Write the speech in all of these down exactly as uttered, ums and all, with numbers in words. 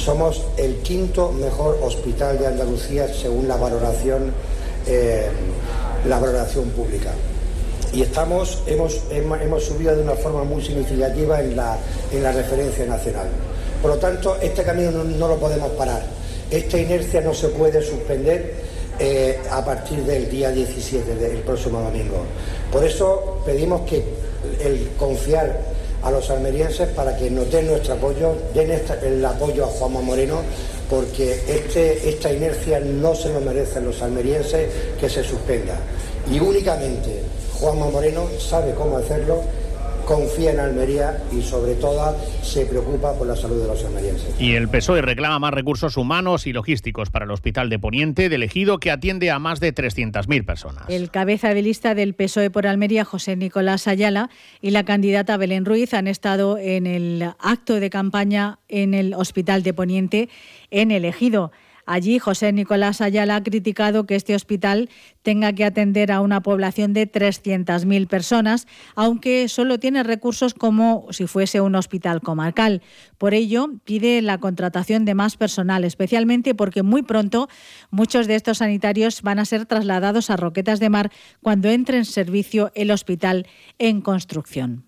Somos el quinto mejor hospital de Andalucía según la valoración, eh, la valoración pública. Y estamos, hemos, hemos, hemos subido de una forma muy significativa en la, en la referencia nacional. Por lo tanto, este camino no, no lo podemos parar. Esta inercia no se puede suspender eh, a partir del día diecisiete, del próximo domingo. Por eso pedimos que el confiar a los almerienses para que nos den nuestro apoyo, den esta, el apoyo a Juanma Moreno, porque este, esta inercia no se lo merecen los almerienses, que se suspenda. Y únicamente Juanma Moreno sabe cómo hacerlo, confía en Almería y sobre todo se preocupa por la salud de los almerienses. Y el P S O E reclama más recursos humanos y logísticos para el Hospital de Poniente de Ejido, que atiende a más de trescientas mil personas. El cabeza de lista del P S O E por Almería, José Nicolás Ayala, y la candidata Belén Ruiz han estado en el acto de campaña en el Hospital de Poniente en el Ejido. Allí, José Nicolás Ayala ha criticado que este hospital tenga que atender a una población de trescientas mil personas, aunque solo tiene recursos como si fuese un hospital comarcal. Por ello, pide la contratación de más personal, especialmente porque muy pronto muchos de estos sanitarios van a ser trasladados a Roquetas de Mar cuando entre en servicio el hospital en construcción.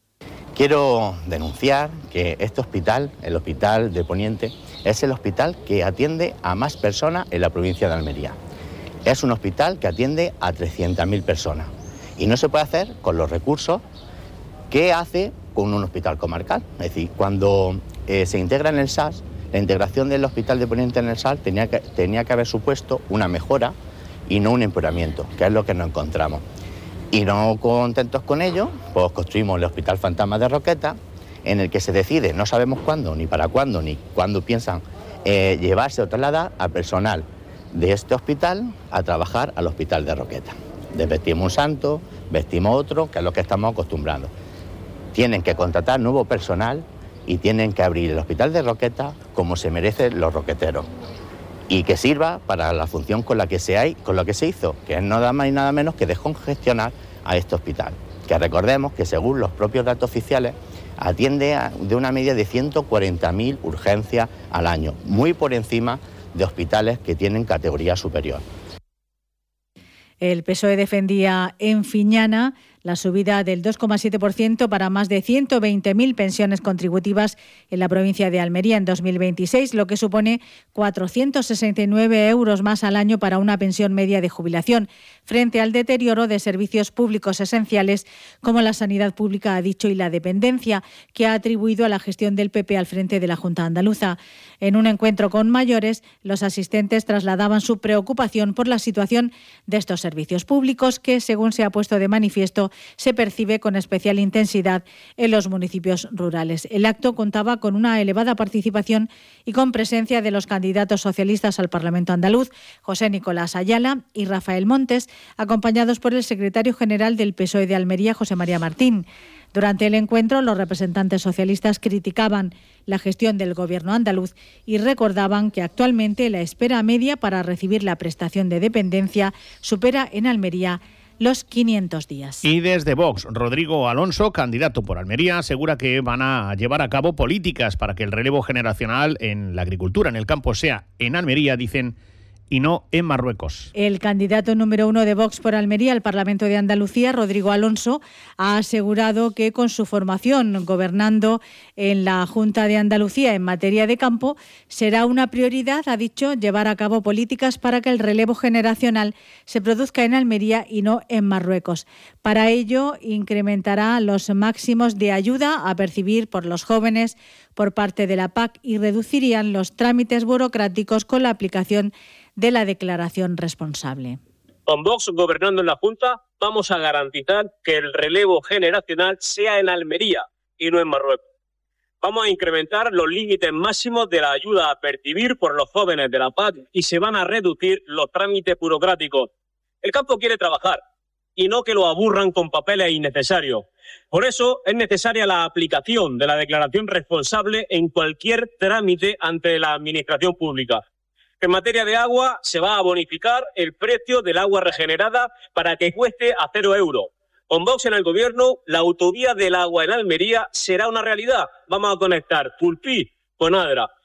Quiero denunciar que este hospital, el Hospital de Poniente, es el hospital que atiende a más personas en la provincia de Almería. Es un hospital que atiende a trescientas mil personas y no se puede hacer con los recursos que hace con un hospital comarcal. Es decir, cuando eh, se integra en el S A S, la integración del Hospital de Poniente en el S A S tenía que, tenía que haber supuesto una mejora y no un empeoramiento, que es lo que nos encontramos. Y no contentos con ello, pues construimos el Hospital Fantasma de Roquetas, en el que se decide, no sabemos cuándo, ni para cuándo, ni cuándo piensan eh, llevarse o trasladar a personal de este hospital a trabajar al Hospital de Roquetas. Desvestimos un santo, vestimos otro, que es lo que estamos acostumbrados. Tienen que contratar nuevo personal y tienen que abrir el Hospital de Roquetas como se merecen los roqueteros. Y que sirva para la función con la que se, hay, con la que se hizo, que es nada más y nada menos que descongestionar a este hospital. Que recordemos que según los propios datos oficiales atiende a, de una media de ciento cuarenta mil urgencias al año, muy por encima de hospitales que tienen categoría superior. El P S O E defendía en Fiñana la subida del dos coma siete por ciento para más de ciento veinte mil pensiones contributivas en la provincia de Almería en dos mil veintiséis, lo que supone cuatrocientos sesenta y nueve euros más al año para una pensión media de jubilación, frente al deterioro de servicios públicos esenciales como la sanidad pública, ha dicho, y la dependencia, que ha atribuido a la gestión del P P al frente de la Junta Andaluza. En un encuentro con mayores, los asistentes trasladaban su preocupación por la situación de estos servicios públicos que, según se ha puesto de manifiesto, se percibe con especial intensidad en los municipios rurales. El acto contaba con una elevada participación y con presencia de los candidatos socialistas al Parlamento andaluz, José Nicolás Ayala y Rafael Montes, acompañados por el secretario general del P S O E de Almería, José María Martín. Durante el encuentro, los representantes socialistas criticaban la gestión del Gobierno andaluz y recordaban que actualmente la espera media para recibir la prestación de dependencia supera en Almería los quinientos días. Y desde Vox, Rodrigo Alonso, candidato por Almería, asegura que van a llevar a cabo políticas para que el relevo generacional en la agricultura, en el campo, sea en Almería, dicen, y no en Marruecos. El candidato número uno de Vox por Almería al Parlamento de Andalucía, Rodrigo Alonso, ha asegurado que con su formación gobernando en la Junta de Andalucía en materia de campo, será una prioridad, ha dicho, llevar a cabo políticas para que el relevo generacional se produzca en Almería y no en Marruecos. Para ello, incrementará los máximos de ayuda a percibir por los jóvenes por parte de la P A C y reducirían los trámites burocráticos con la aplicación de la declaración responsable. Con Vox gobernando en la Junta, vamos a garantizar que el relevo generacional sea en Almería y no en Marruecos. Vamos a incrementar los límites máximos de la ayuda a percibir por los jóvenes de la P A C y se van a reducir los trámites burocráticos. El campo quiere trabajar y no que lo aburran con papeles innecesarios. Por eso es necesaria la aplicación de la declaración responsable en cualquier trámite ante la administración pública. En materia de agua, se va a bonificar el precio del agua regenerada para que cueste a cero euros. Con Vox en el gobierno, la autovía del agua en Almería será una realidad. Vamos a conectar Pulpí con Adra.